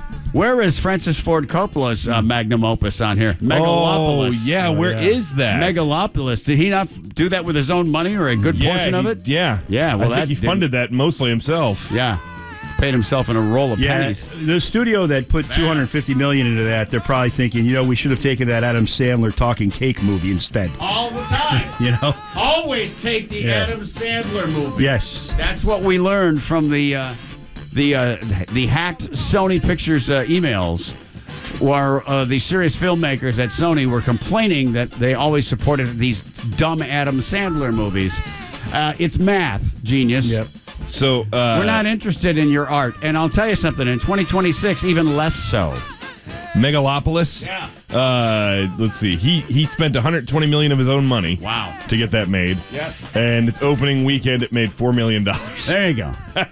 Where is Francis Ford Coppola's magnum opus on here? Megalopolis. Oh, yeah. Where is that? Megalopolis. Did he not do that with his own money or a good portion of it? Yeah. Yeah. Well, I think he funded that mostly himself. Yeah. Paid himself in a roll of pennies. The studio that put $250 million into that, they're probably thinking, we should have taken that Adam Sandler Talking Cake movie instead. All the time. Always take the Adam Sandler movie. Yes. That's what we learned from the hacked Sony Pictures emails, where the serious filmmakers at Sony were complaining that they always supported these dumb Adam Sandler movies. It's math, genius. Yep. So we're not interested in your art, and I'll tell you something. In 2026, even less so. Megalopolis. Yeah. Let's see. He spent $120 million of his own money. Wow. To get that made. Yep. And its opening weekend, it made $4 million. There you go.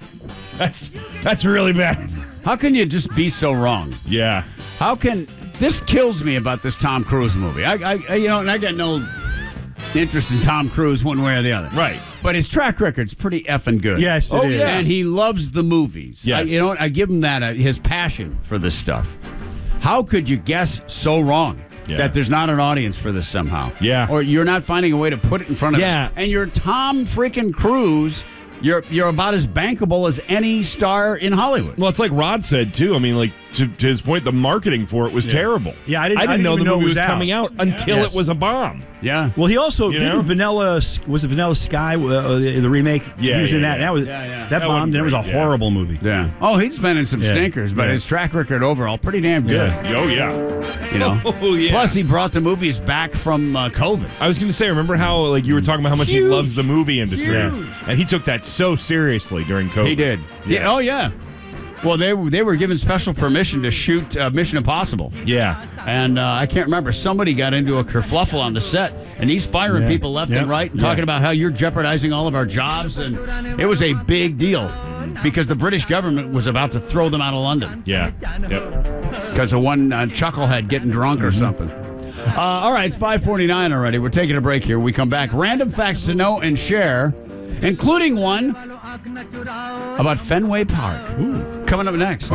That's really bad. How can you just be so wrong? Yeah. This kills me about this Tom Cruise movie. And I got no interest in Tom Cruise one way or the other. Right. But his track record's pretty effing good. Yes, it is. And he loves the movies. Yes. I give him that, his passion for this stuff. How could you guess so wrong that there's not an audience for this somehow? Yeah. Or you're not finding a way to put it in front of Yeah. them. And you're Tom freaking Cruise. You're about as bankable as any star in Hollywood. Well, it's like Rod said, too. I mean, like, to his point, the marketing for it was terrible. Yeah, I didn't know the even movie it was coming out until it was a bomb. Yeah. Well, he also You didn't know? Vanilla Sky, the remake. Yeah, he was in yeah, that. yeah. That was Yeah. that bombed, and it was a wasn't great, horrible movie. Yeah. Oh, he's been in some stinkers, but his track record overall pretty damn good. Oh, yeah. You know. Oh, yeah. Plus, he brought the movies back from COVID. I was going to say, remember how like you were talking about how much he Huge. loves the movie industry, Huge. and he took that so seriously during COVID. He did. Yeah. Oh, yeah. Well, they were given special permission to shoot Mission Impossible. Yeah. And I can't remember. Somebody got into a kerfluffle on the set, and he's firing people left and right and talking about how you're jeopardizing all of our jobs. And it was a big deal because the British government was about to throw them out of London. Yeah. Yep. Because of one chucklehead getting drunk or something. All right, it's 5:49 already. We're taking a break here. We come back. Random facts to know and share, including one about Fenway Park. Coming up next.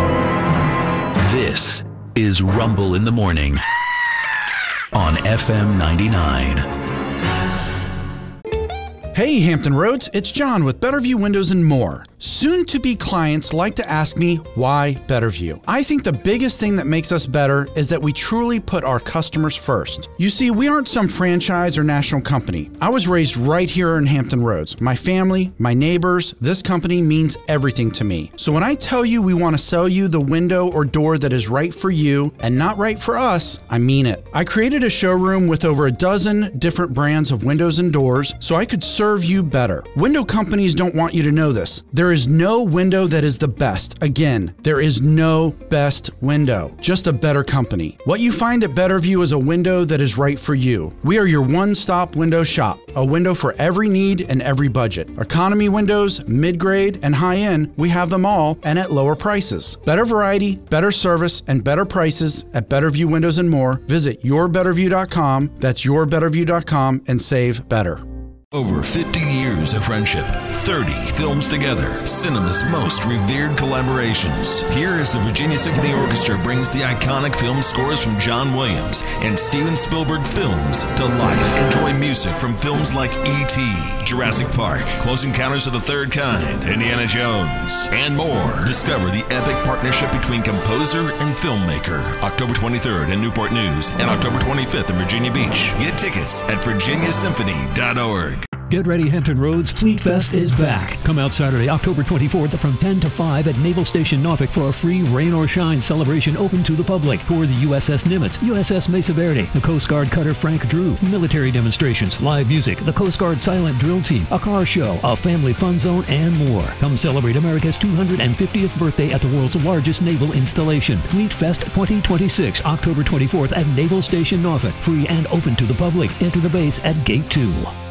This is Rumble in the Morning on FM 99. Hey, Hampton Roads, it's John with Betterview Windows and More. Soon-to-be clients like to ask me, why Betterview? I think the biggest thing that makes us better is that we truly put our customers first. You see, we aren't some franchise or national company. I was raised right here in Hampton Roads. My family, my neighbors, this company means everything to me. So when I tell you we want to sell you the window or door that is right for you and not right for us, I mean it. I created a showroom with over a dozen different brands of windows and doors so I could serve you better. Window companies don't want you to know this. There is no window that is the best. Again, there is no best window, just a better company. What you find at Betterview is a window that is right for you. We are your one-stop window shop, a window for every need and every budget. Economy windows, mid-grade, and high-end, we have them all and at lower prices. Better variety, better service, and better prices at Betterview Windows and More. Visit yourbetterview.com, that's yourbetterview.com, and save better. Over 50 years of friendship, 30 films together, cinema's most revered collaborations. Here is the Virginia Symphony Orchestra brings the iconic film scores from John Williams and Steven Spielberg films to life. Enjoy music from films like E.T., Jurassic Park, Close Encounters of the Third Kind, Indiana Jones, and more. Discover the epic partnership between composer and filmmaker. October 23rd in Newport News and October 25th in Virginia Beach. Get tickets at virginiasymphony.org. Get ready, Hampton Roads. Fleet Fest is back. Come out Saturday, October 24th from 10 to 5 at Naval Station Norfolk for a free rain or shine celebration open to the public. Tour the USS Nimitz, USS Mesa Verde, the Coast Guard cutter Frank Drew, military demonstrations, live music, the Coast Guard silent drill team, a car show, a family fun zone, and more. Come celebrate America's 250th birthday at the world's largest naval installation. Fleet Fest 2026, October 24th at Naval Station Norfolk. Free and open to the public. Enter the base at Gate 2.